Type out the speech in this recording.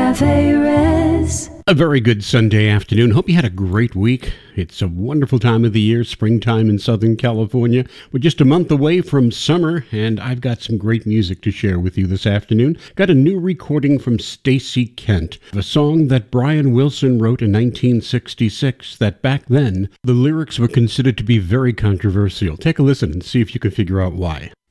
Cafe Res. A very good Sunday afternoon. Hope you had a great week. It's a wonderful time of the year, springtime in Southern California. We're just a month away from summer, and I've got some great music to share with you this afternoon. Got a new recording from Stacey Kent, a song that Brian Wilson wrote in 1966 that back then, the lyrics were considered to be very controversial. Take a listen and see if you can figure out why.